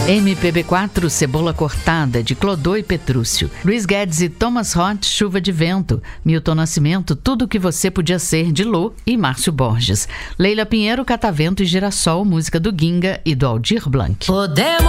MPB4, Cebola Cortada, de Clodô e Petrúcio. Luiz Guedes e Thomas Roth, Chuva de Vento. Milton Nascimento, Tudo que Você Podia Ser, de Lô e Márcio Borges. Leila Pinheiro, Catavento e Girassol, música do Ginga e do Aldir Blanc. Podemos